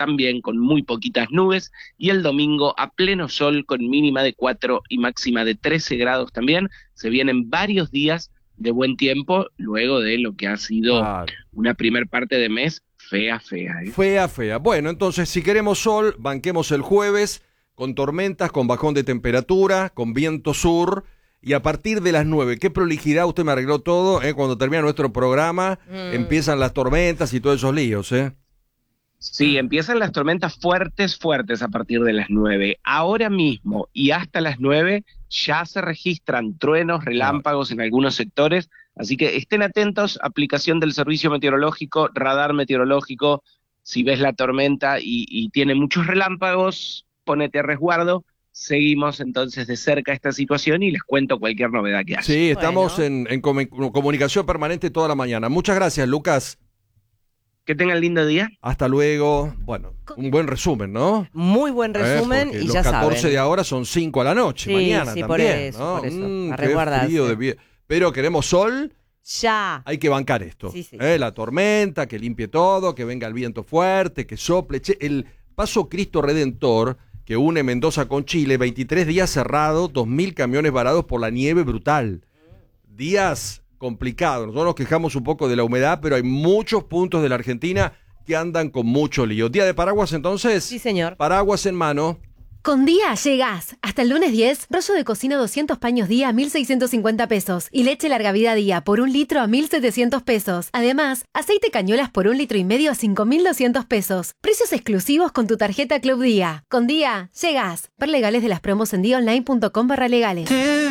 también con muy poquitas nubes, y el domingo a pleno sol con mínima de 4 y máxima de 13 grados también. Se vienen varios días de buen tiempo luego de lo que ha sido una primer parte de mes fea, ¿eh? Fea. Bueno, entonces si queremos sol, banquemos el jueves con tormentas, con bajón de temperatura, con viento sur. Y a partir de las 9, qué prolijidad, usted me arregló todo, cuando termina nuestro programa, empiezan las tormentas y todos esos líos, Sí, empiezan las tormentas fuertes a partir de las 9. Ahora mismo y hasta las 9 ya se registran truenos, relámpagos en algunos sectores, así que estén atentos, aplicación del servicio meteorológico, radar meteorológico, si ves la tormenta y tiene muchos relámpagos, ponete a resguardo. Seguimos entonces de cerca esta situación y les cuento cualquier novedad que haya. Sí, estamos en comunicación permanente toda la mañana. Muchas gracias, Lucas. Que tengan lindo día. Hasta luego. Bueno, un buen resumen, ¿no? Muy buen resumen y ya saben. Los 14 de ahora son 5 a la noche, mañana también. Por eso, a resguardarse. Pero queremos sol. Ya. Hay que bancar esto. Sí. La tormenta, que limpie todo, que venga el viento fuerte, que sople. El Paso Cristo Redentor, que une Mendoza con Chile, 23 días cerrado, 2.000 camiones varados por la nieve brutal. Días complicados. Nosotros nos quejamos un poco de la humedad, pero hay muchos puntos de la Argentina que andan con mucho lío. ¿Día de paraguas entonces? Sí, señor. Paraguas en mano. Con Día llegás. Hasta el lunes 10, rollo de cocina 200 paños Día a 1.650 pesos. Y leche larga vida Día por 1 litro a 1.700 pesos. Además, aceite cañuelas por 1,5 litros a 5.200 pesos. Precios exclusivos con tu tarjeta Club Día. Con Día llegás. Ver legales de las promos en diaonline.com/legales.